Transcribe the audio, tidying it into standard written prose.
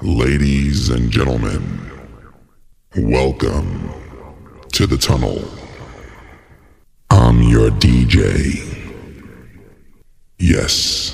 Ladies and gentlemen, welcome to the tunnel. I'm your DJ. Yes,